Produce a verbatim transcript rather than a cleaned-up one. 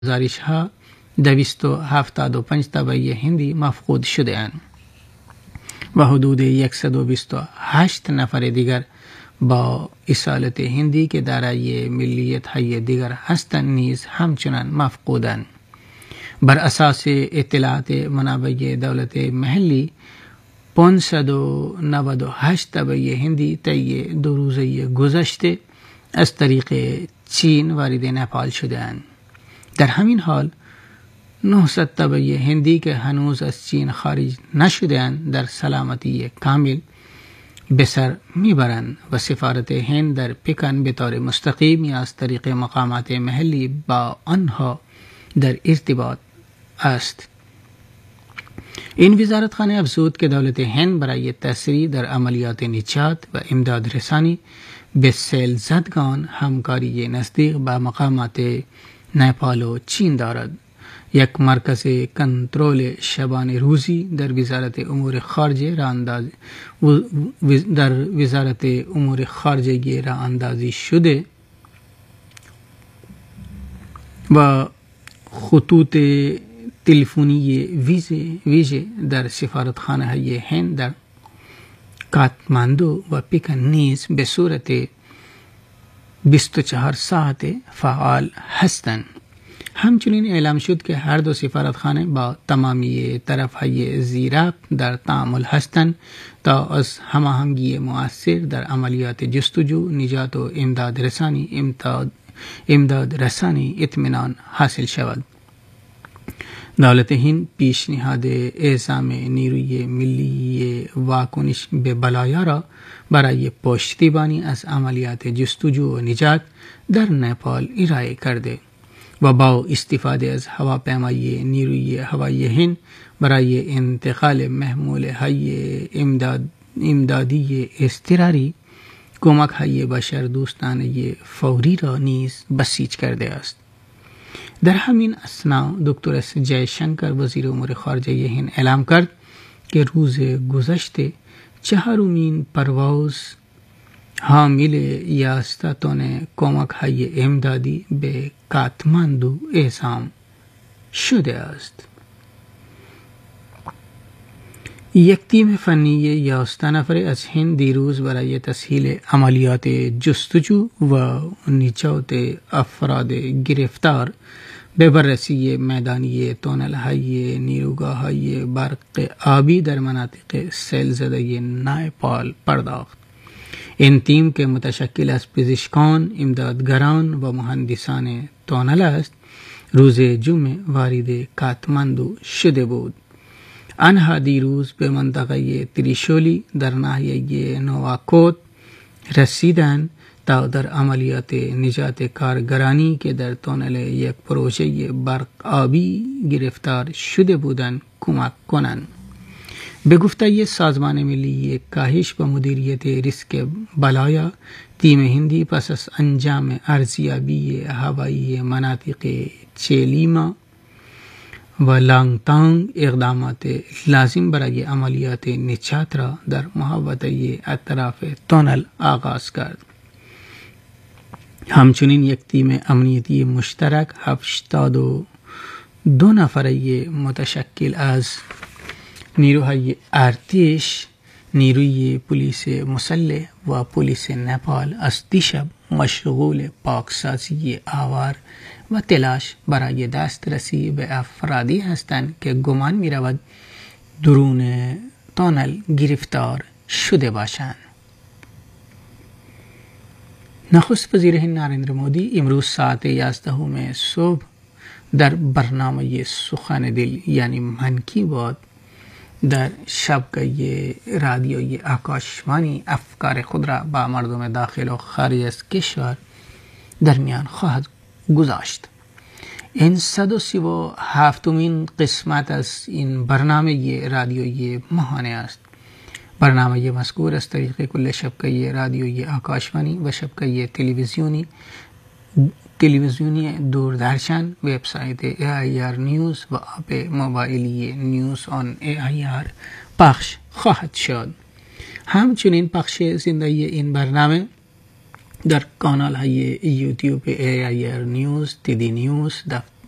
گزارش‌ها دویست و هفتاد و پنج طبعه هندی مفقود شده اند و حدود صد و بیست و هشت نفر دیگر با اصالت هندی که دارای ملیت های دیگر هستند نیز همچنان مفقودند. بر اساس اطلاعات منابع دولت محلی پانصد و نود و هشت طبعه هندی طی دو روزه گذشته از طریق چین وارد نپال شده اند. در همین حال نهصد طبعه هندی که هنوز از چین خارج نشده اند در سلامتی کامل به سر میبرند و سفارت هند در پکن به طور مستقیم یا از طریق مقامات محلی با آنها در ارتباط است. این وزارتخانه افزود که دولت هند برای تسریع در عملیات نجات و امداد رسانی به سیل زدگان همکاری نزدیک با مقامات نپال و چین دارد. یک مرکز کنترل شبانه روزی در وزارت امور خارجه را انداز در وزارت امور خارجه را اندازی شده و خطوط تلفنی ویژه ویژه در سفارتخانه های هند در کاتماندو و پکن نیز به صورت بیست و چهار ساعته فعال هستند. همچنین اعلام شد که هر دو سفارتخانه با تمامی طرفهای زیراب در تعامل هستند تا از هماهنگی مؤثر در عملیات جستجو، نجات و امداد رسانی امداد, امداد رسانی اطمینان حاصل شود. دولت هند پیشنهاد اعزام نیروی ملی واکنش به بلایا را برای پشتیبانی از عملیات جستجو و نجات در نپال ارائه کرده و با استفاده از هواپیمای نیروی هوایی هند برای انتقال محموله های امداد امدادی اضطراری کمک های بشر دوستانه فوری را نیز بسیج کرده است. در همین اثنا دکتر اس جای شنکر وزیر امور خارجه هند اعلام کرد که روز گذشته چهارمین پرواز حامل یازده تن کمک های امدادی به کاتماندو اعزام شده است. یک تیم فنی یازده نفره از هند دیروز برای تسهیل عملیات جستجو و نجات افراد گرفتار به بررسی میدانی تونل های نیروگاه های برق آبی در مناطق سیل زده نپال پرداخت. این تیم که متشکل از پزشکان، امدادگران و مهندسان تونل است، روز جمعه وارد کاتماندو شده بود. آنها دیروز به منطقه تریشولی در ناحیه نواکوت رسیدند تا در عملیات نجات کارگرانی که در تونل یک پروژه برق آبی گرفتار شده بودند کمک کنند. به گفته سازمان ملی کاهش و مدیریت ریسک بلایا، تیم هندی پس از انجام ارزیابی هوایی مناطق چیلیما و لانگتانگ اقدامات لازم برای عملیات نجات را در محوطه اطراف تونل آغاز کرد. همچنین یک تیم امنیتی مشترک هفتاد و دو نفره متشکل از نیروهای ارتش، نیروی پلیس مسلح و پلیس نپال از دیشب مشغول پاکسازی آوار و تلاش برای دسترسی به افرادی هستند که گمان می رود درون تونل گرفتار شده باشند. نخست وزیر هند نریندر مودی امروز ساعت یازده صبح در برنامه سخن دل یعنی من کی باد در شبکه رادیوی آکاشوانی افکار خود را با مردم داخل و خارج از کشور در میان خواهد گذاشت. این صد و سی و هفتمین قسمت از این برنامه رادیویی ماهانه است. برنامه مذکور از طریق کل شبکه رادیویی آکاشوانی و شبکه تلویزیونی تلویزیونی دوردرشن، وبسایت ای آی آر نیوز و اپ موبایلی نیوز آن ای آی آر پخش خواهد شد. همچنین پخش زنده این برنامه در کانال های یوتیوب ای آی آر نیوز، تی دی نیوز،